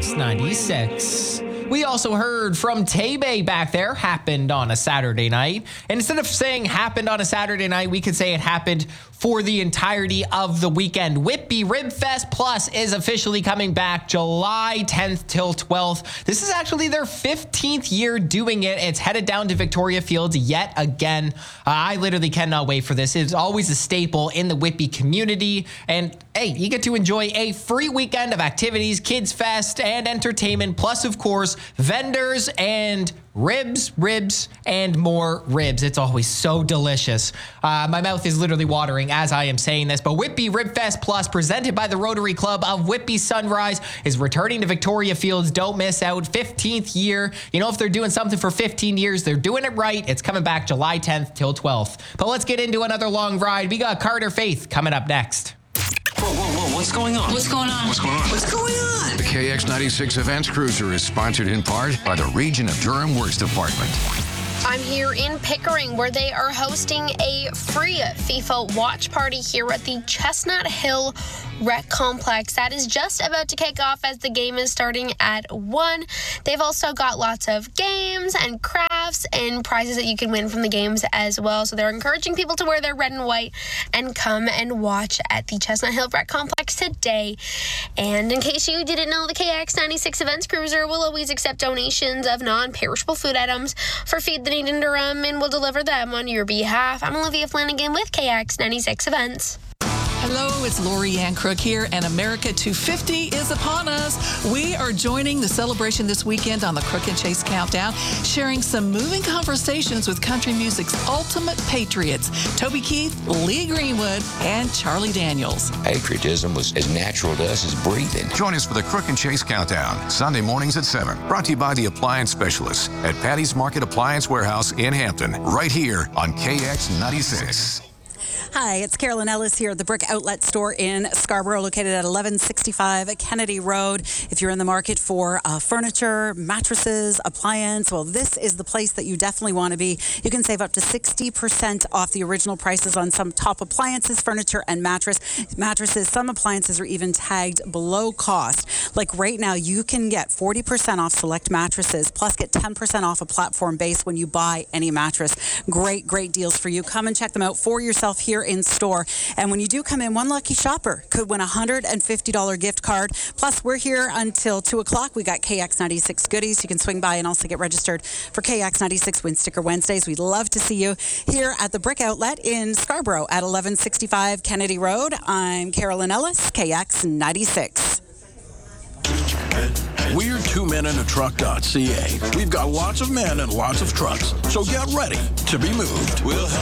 KX96. We also heard from Taybay back there, happened on a Saturday night. And instead of saying happened on a Saturday night, we could say it happened for the entirety of the weekend. Whitby Rib Fest Plus is officially coming back July 10th till 12th. This is actually their 15th year doing it. It's headed down to Victoria Fields yet again. I literally cannot wait for this. It's always a staple in the Whitby community. And hey, you get to enjoy a free weekend of activities, kids fest, and entertainment, plus, of course, vendors and ribs, and more ribs. It's always so delicious. My mouth is literally watering as I am saying this, but Whitby Rib Fest Plus, presented by the Rotary Club of Whitby Sunrise, is returning to Victoria Fields. Don't miss out. 15th year. You know, if they're doing something for 15 years, they're doing it right. It's coming back July 10th till 12th. But let's get into another long ride. We got Carter Faith coming up next. Whoa, what's going on? What's going on? What's going on? What's going on? The KX96 Events Cruiser is sponsored in part by the Region of Durham Works Department. I'm here in Pickering, where they are hosting a free FIFA watch party here at the Chestnut Hill Rec Complex. That is just about to kick off as the game is starting at 1. They've also got lots of games and crafts and prizes that you can win from the games as well. So they're encouraging people to wear their red and white and come and watch at the Chestnut Hill Rec Complex today. And in case you didn't know, the KX96 Events Cruiser will always accept donations of non-perishable food items for Feed the Need in Durham and will deliver them on your behalf. I'm Olivia Flanagan with KX96 Events. Hello, it's Lori Ann Crook here, and America 250 is upon us. We are joining the celebration this weekend on the Crook and Chase Countdown, sharing some moving conversations with country music's ultimate patriots, Toby Keith, Lee Greenwood, and Charlie Daniels. Patriotism was as natural to us as breathing. Join us for the Crook and Chase Countdown, Sunday mornings at 7. Brought to you by the Appliance Specialists at Patty's Market Appliance Warehouse in Hampton, right here on KX96. Hi, it's Carolyn Ellis here at the Brick Outlet Store in Scarborough, located at 1165 Kennedy Road. If you're in the market for furniture, mattresses, appliance, well, this is the place that you definitely want to be. You can save up to 60% off the original prices on some top appliances, furniture, and mattresses. Some appliances are even tagged below cost. Like right now, you can get 40% off select mattresses, plus get 10% off a platform base when you buy any mattress. Great deals for you. Come and check them out for yourself here in store. And when you do come in, one lucky shopper could win a $150 gift card. Plus, we're here until 2 o'clock. We got KX96 goodies. You can swing by and also get registered for KX96 Win Sticker Wednesdays. We'd love to see you here at the Brick Outlet in Scarborough at 1165 Kennedy Road. I'm Carolyn Ellis, KX96. We're 2menintruck.ca. We've got lots of men and lots of trucks, so get ready to be moved. We'll help